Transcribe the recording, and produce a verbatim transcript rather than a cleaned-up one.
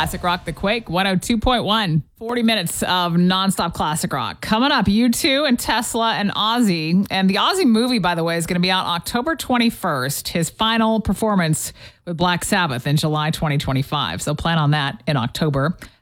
Classic Rock The Quake, one oh two point one. forty minutes of nonstop classic rock. Coming up, U two and Tesla and Ozzy. And the Ozzy movie, by the way, is going to be out October twenty-first. His final performance with Black Sabbath in July twenty twenty-five. So plan on that in October.